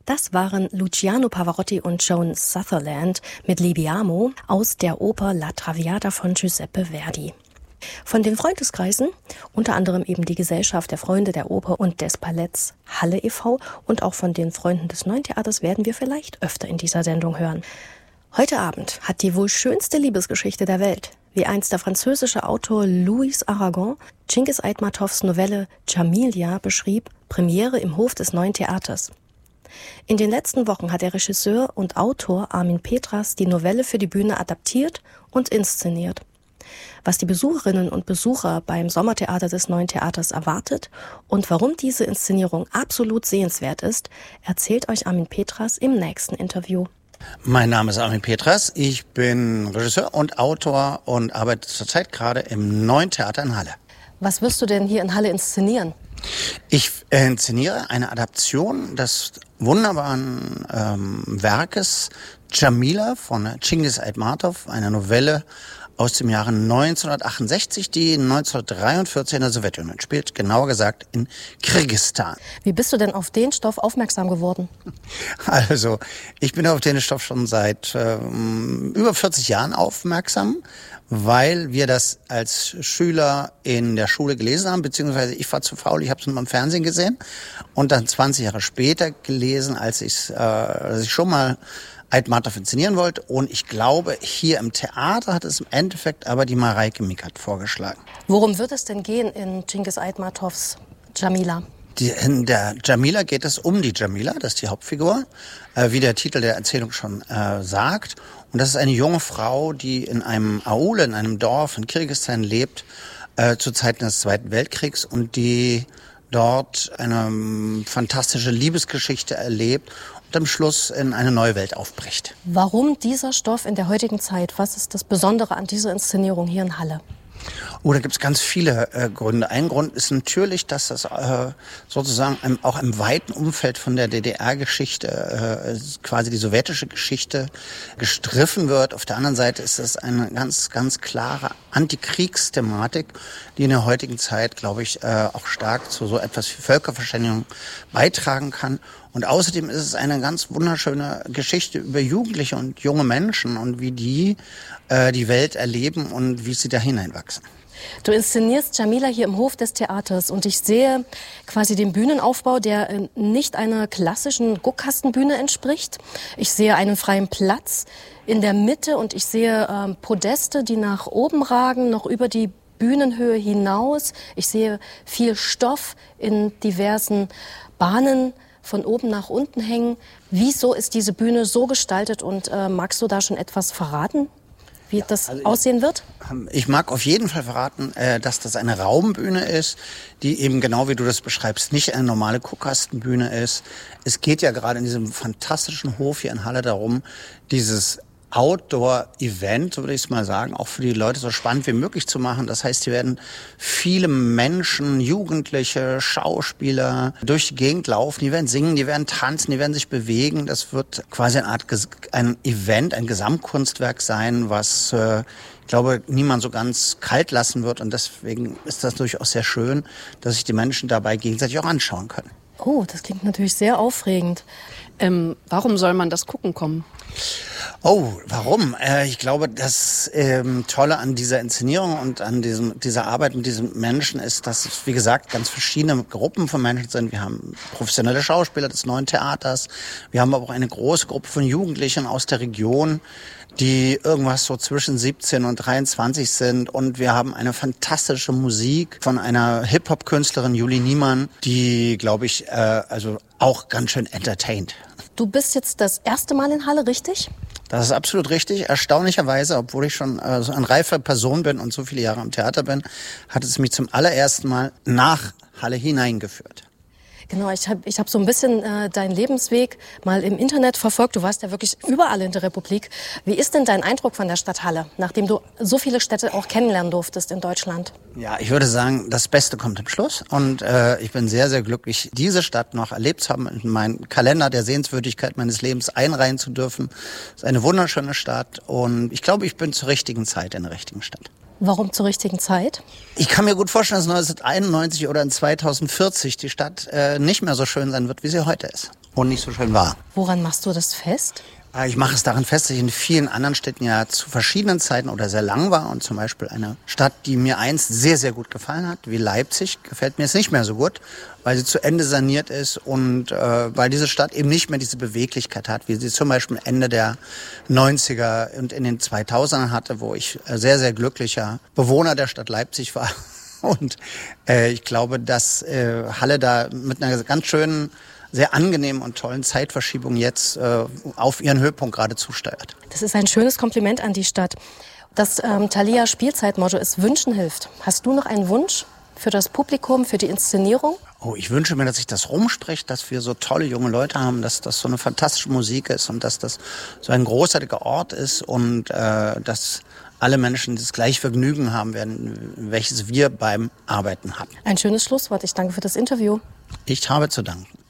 Das waren Luciano Pavarotti und Joan Sutherland mit Libiamo aus der Oper La Traviata von Giuseppe Verdi. Von den Freundeskreisen, unter anderem eben die Gesellschaft der Freunde der Oper und des Balletts Halle e.V. und auch von den Freunden des Neuen Theaters werden wir vielleicht öfter in dieser Sendung hören. Heute Abend hat die wohl schönste Liebesgeschichte der Welt, wie einst der französische Autor Louis Aragon Cengiz Aitmatovs Novelle Djamilia beschrieb, Premiere im Hof des Neuen Theaters. In den letzten Wochen hat der Regisseur und Autor Armin Petras die Novelle für die Bühne adaptiert und inszeniert. Was die Besucherinnen und Besucher beim Sommertheater des Neuen Theaters erwartet und warum diese Inszenierung absolut sehenswert ist, erzählt euch Armin Petras im nächsten Interview. Mein Name ist Armin Petras, ich bin Regisseur und Autor und arbeite zurzeit gerade im Neuen Theater in Halle. Was wirst du denn hier in Halle inszenieren? Ich inszeniere eine Adaption des wunderbaren Werkes Djamila von Cengiz Aitmatov, einer Novelle aus dem Jahre 1968, die 1943 in der Sowjetunion spielt, genauer gesagt in Kirgisistan. Wie bist du denn auf den Stoff aufmerksam geworden? Also, ich bin auf den Stoff schon seit über 40 Jahren aufmerksam, weil wir das als Schüler in der Schule gelesen haben, beziehungsweise ich war zu faul, ich habe es nur im Fernsehen gesehen und dann 20 Jahre später gelesen, als ich schon mal Aitmatov inszenieren wollte. Und ich glaube, hier im Theater hat es im Endeffekt aber die Mareike Mikat vorgeschlagen. Worum wird es denn gehen in Cengiz Aitmatovs Djamila? In der Djamila geht es um die Djamila, das ist die Hauptfigur, wie der Titel der Erzählung schon sagt. Und das ist eine junge Frau, die in einem Aule, in einem Dorf in Kirgisistan lebt, zu Zeiten des Zweiten Weltkriegs und die dort eine fantastische Liebesgeschichte erlebt und am Schluss in eine neue Welt aufbricht. Warum dieser Stoff in der heutigen Zeit? Was ist das Besondere an dieser Inszenierung hier in Halle? Oh, da gibt es ganz viele Gründe. Ein Grund ist natürlich, dass das sozusagen auch im weiten Umfeld von der DDR-Geschichte, quasi die sowjetische Geschichte, gestriffen wird. Auf der anderen Seite ist es eine ganz, ganz klare Antikriegsthematik, die in der heutigen Zeit, glaube ich, auch stark zu so etwas wie Völkerverständigung beitragen kann. Und außerdem ist es eine ganz wunderschöne Geschichte über Jugendliche und junge Menschen und wie die die Welt erleben und wie sie da hineinwachsen. Du inszenierst Djamila hier im Hof des Theaters und ich sehe quasi den Bühnenaufbau, der nicht einer klassischen Guckkastenbühne entspricht. Ich sehe einen freien Platz in der Mitte und ich sehe Podeste, die nach oben ragen, noch über die Bühnenhöhe hinaus. Ich sehe viel Stoff in diversen Bahnen von oben nach unten hängen. Wieso ist diese Bühne so gestaltet und magst du da schon etwas verraten, wie das aussehen wird? Ich mag auf jeden Fall verraten, dass das eine Raumbühne ist, die eben genau wie du das beschreibst, nicht eine normale Guckkastenbühne ist. Es geht ja gerade in diesem fantastischen Hof hier in Halle darum, dieses Outdoor-Event, so würde ich es mal sagen, auch für die Leute so spannend wie möglich zu machen. Das heißt, hier werden viele Menschen, Jugendliche, Schauspieler durch die Gegend laufen, die werden singen, die werden tanzen, die werden sich bewegen. Das wird quasi eine Art ein Event, ein Gesamtkunstwerk sein, was ich glaube, niemand so ganz kalt lassen wird. Und deswegen ist das durchaus sehr schön, dass sich die Menschen dabei gegenseitig auch anschauen können. Oh, das klingt natürlich sehr aufregend. Warum soll man das gucken kommen? Oh, warum? Ich glaube, das Tolle an dieser Inszenierung und an dieser Arbeit mit diesen Menschen ist, dass es, wie gesagt, ganz verschiedene Gruppen von Menschen sind. Wir haben professionelle Schauspieler des Neuen Theaters. Wir haben aber auch eine große Gruppe von Jugendlichen aus der Region, die irgendwas so zwischen 17 und 23 sind. Und wir haben eine fantastische Musik von einer Hip-Hop-Künstlerin, Julie Niemann, die, glaube ich, also auch ganz schön entertaint. Du bist jetzt das erste Mal in Halle, richtig? Das ist absolut richtig. Erstaunlicherweise, obwohl ich schon so eine reife Person bin und so viele Jahre am Theater bin, hat es mich zum allerersten Mal nach Halle hineingeführt. Genau, ich hab so ein bisschen deinen Lebensweg mal im Internet verfolgt. Du warst ja wirklich überall in der Republik. Wie ist denn dein Eindruck von der Stadt Halle, nachdem du so viele Städte auch kennenlernen durftest in Deutschland? Ja, ich würde sagen, das Beste kommt am Schluss. Und ich bin sehr, sehr glücklich, diese Stadt noch erlebt zu haben, in meinen Kalender der Sehenswürdigkeit meines Lebens einreihen zu dürfen. Es ist eine wunderschöne Stadt und ich glaube, ich bin zur richtigen Zeit in der richtigen Stadt. Warum zur richtigen Zeit? Ich kann mir gut vorstellen, dass 1991 oder in 2040 die Stadt nicht mehr so schön sein wird, wie sie heute ist. Und nicht so schön war. Woran machst du das fest? Ich mache es daran fest, dass ich in vielen anderen Städten ja zu verschiedenen Zeiten oder sehr lang war. Und zum Beispiel eine Stadt, die mir einst sehr, sehr gut gefallen hat, wie Leipzig, gefällt mir jetzt nicht mehr so gut, weil sie zu Ende saniert ist und weil diese Stadt eben nicht mehr diese Beweglichkeit hat, wie sie zum Beispiel Ende der 90er und in den 2000ern hatte, wo ich sehr, sehr glücklicher Bewohner der Stadt Leipzig war. Und ich glaube, dass Halle da mit einer ganz schönen, sehr angenehmen und tollen Zeitverschiebung jetzt auf ihren Höhepunkt gerade zusteuert. Das ist ein schönes Kompliment an die Stadt. Das Thalia Spielzeitmotto ist Wünschen hilft. Hast du noch einen Wunsch für das Publikum, für die Inszenierung? Oh, ich wünsche mir, dass sich das rumspricht, dass wir so tolle junge Leute haben, dass das so eine fantastische Musik ist und dass das so ein großartiger Ort ist und dass alle Menschen das gleiche Vergnügen haben werden, welches wir beim Arbeiten hatten. Ein schönes Schlusswort. Ich danke für das Interview. Ich habe zu danken.